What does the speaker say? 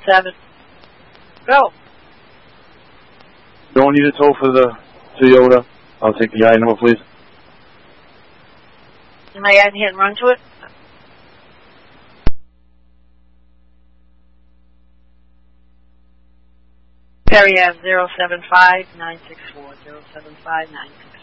7. Go. Don't need a tow for the Toyota. I'll take the I number, please. Am I adding hit and run to it? Perry Ave 075-964. 075-964.